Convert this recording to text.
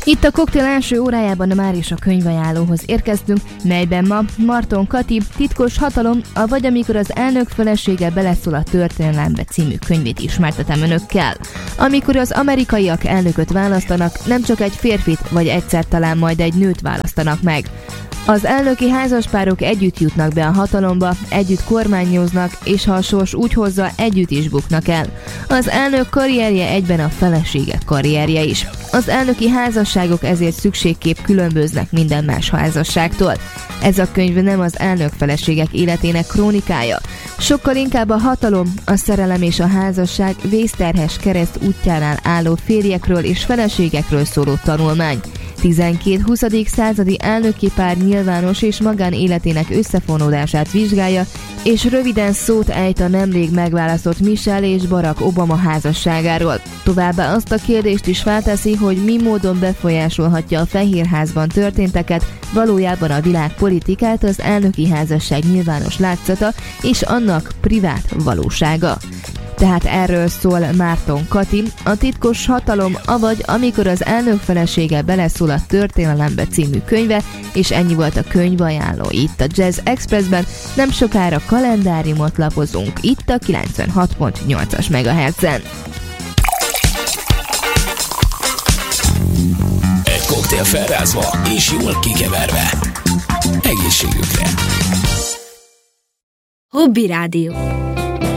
Itt a koktél első órájában már is a könyvajánlóhoz érkeztünk, melyben ma Marton Kati Titkos hatalom, avagy amikor az elnök felesége beleszól a történelembe című könyvét ismertetem önökkel. Amikor az amerikaiak elnököt választanak, nem csak egy férfit, vagy egyszer talán majd egy nőt választanak meg. Az elnöki házaspárok együtt jutnak be a hatalomba, együtt kormányoznak, és ha a sors úgy hozza, együtt is buknak el. Az elnök karrierje egyben a feleségek karrierje is. Az elnöki házasságok ezért szükségképp különböznek minden más házasságtól. Ez a könyv nem az elnök feleségek életének krónikája. Sokkal inkább a hatalom, a szerelem és a házasság vészterhes kereszt útjánál álló férjekről és feleségekről szóló tanulmány. 12-20. századi elnöki pár nyilvános és magánéletének összefonódását vizsgálja, és röviden szót ejt a nemrég megválasztott Michelle és Barack Obama házasságáról. Továbbá azt a kérdést is felteszi, hogy mi módon befolyásolhatja a Fehérházban történteket valójában a világpolitikát az elnöki házasság nyilvános látszata és annak privát valósága. Tehát erről szól Marton Kati, a Titkos hatalom, avagy amikor az elnök felesége beleszól a történelembe című könyve, és ennyi volt a könyvajánló itt a Jazz Expressben, nem sokára kalendáriumot lapozunk itt a 96.8-as MHz-en. Egy koktél felrázva és jól kikeverve. Egészségükre! Hobby Rádió.